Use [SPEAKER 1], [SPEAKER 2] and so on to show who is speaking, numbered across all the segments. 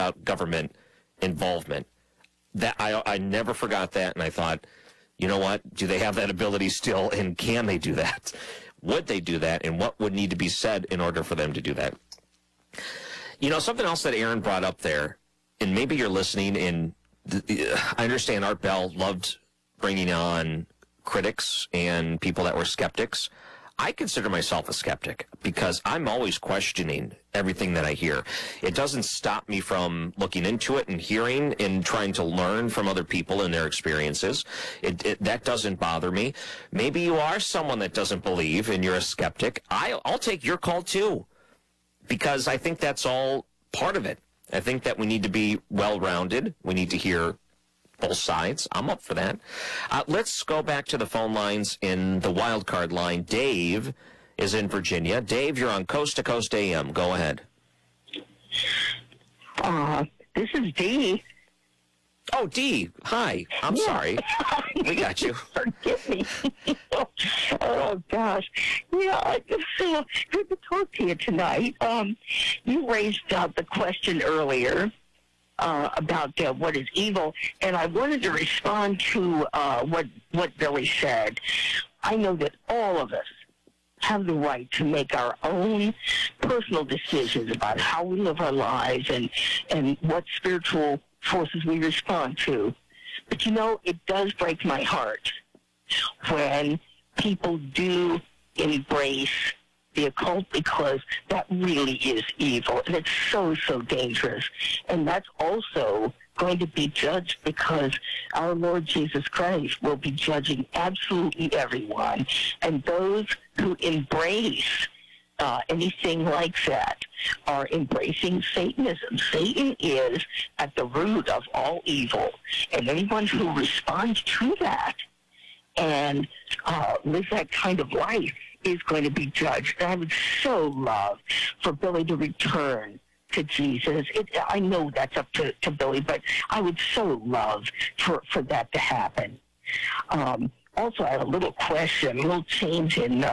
[SPEAKER 1] without government involvement. That I never forgot that, and I thought, you know what? Do they have that ability still, and can they do that? Would they do that, and what would need to be said in order for them to do that? You know, something else that Aaron brought up there, and maybe you're listening, and I understand Art Bell loved bringing on critics and people that were skeptics. I consider myself a skeptic because I'm always questioning everything that I hear. It doesn't stop me from looking into it and hearing and trying to learn from other people and their experiences. That doesn't bother me. Maybe you are someone that doesn't believe and you're a skeptic. I'll take your call too, because I think that's all part of it. I think that we need to be well-rounded. We need to hear both sides. I'm up for that. Let's go back to the phone lines in the wild card line. Dave is in Virginia. Dave, you're on Coast to Coast AM. Go ahead.
[SPEAKER 2] This is Dee.
[SPEAKER 1] Oh, Dee. Hi. I'm sorry. We got you.
[SPEAKER 2] Forgive me. Oh, gosh. Yeah, good to talk to you tonight. You raised the question earlier about what is evil, and I wanted to respond to what Billy said. I know that all of us have the right to make our own personal decisions about how we live our lives and what spiritual forces we respond to. But, you know, it does break my heart when people do embrace the occult, because that really is evil, and it's so, so dangerous. And that's also going to be judged, because our Lord Jesus Christ will be judging absolutely everyone. And those who embrace anything like that are embracing Satanism. Satan is at the root of all evil, and anyone who responds to that and lives that kind of life is going to be judged. And I would so love for Billy to return to Jesus. I know that's up to Billy, but I would so love for that to happen. Also, I have a little question, a little change in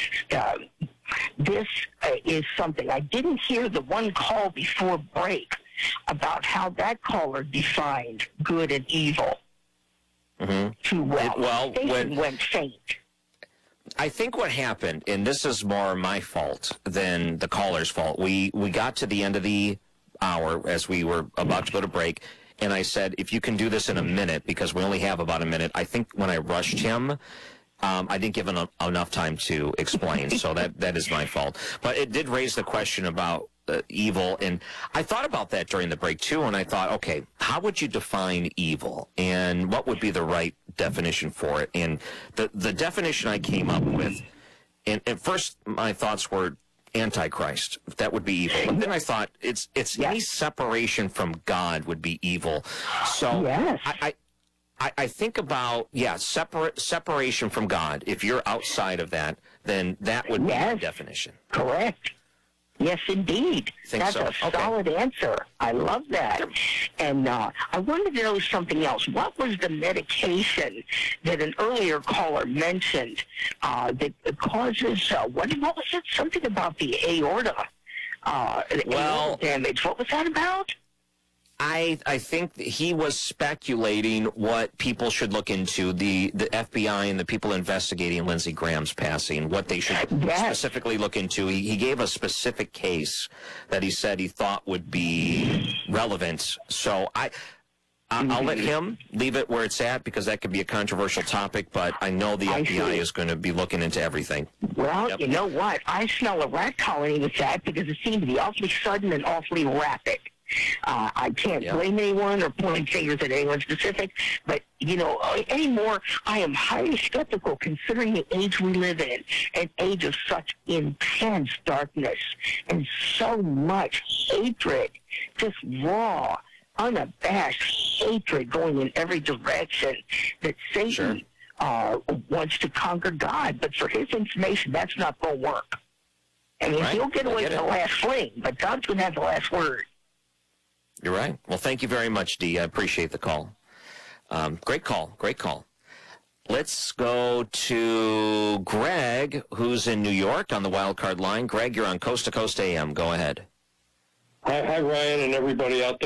[SPEAKER 2] this is something. I didn't hear the one call before break about how that caller defined good and evil too well. Satan went faint.
[SPEAKER 1] I think what happened, and this is more my fault than the caller's fault, we got to the end of the hour as we were about to go to break, and I said, if you can do this in a minute, because we only have about a minute. I think when I rushed him, I didn't give him enough time to explain, so that is my fault. But it did raise the question about evil, and I thought about that during the break too, and I thought, okay, how would you define evil, and what would be the right definition for it? And the definition I came up with, and at first my thoughts were Antichrist. That would be evil. But then I thought it's any separation from God would be evil. So
[SPEAKER 2] yes.
[SPEAKER 1] I think about, separation from God. If you're outside of that, then that would be the definition.
[SPEAKER 2] Correct. Yes, indeed. That's a solid answer. I love that. And I wanted to know something else. What was the medication that an earlier caller mentioned that causes, what was it? Something about the aorta, aorta damage. What was that about?
[SPEAKER 1] I think he was speculating what people should look into, the FBI and the people investigating Lindsey Graham's passing, what they should specifically look into. He gave a specific case that he said he thought would be relevant. So I'll let him leave it where it's at, because that could be a controversial topic, but I know the FBI is going to be looking into everything.
[SPEAKER 2] Well, you know what? I smell a rat colony with that, because it seemed to be awfully sudden and awfully rapid. I can't blame anyone or point fingers at anyone specific, but, you know, anymore, I am highly skeptical, considering the age we live in, an age of such intense darkness and so much hatred, just raw, unabashed hatred going in every direction, that Satan wants to conquer God. But for his information, that's not going to work. I mean, he'll get away with the last fling, but God's going to have the last word.
[SPEAKER 1] You're right. Well, thank you very much, Dee. I appreciate the call. Great call. Great call. Let's go to Greg, who's in New York on the wild card line. Greg, you're on Coast to Coast AM. Go ahead.
[SPEAKER 3] Hi, Ryan, and everybody out there.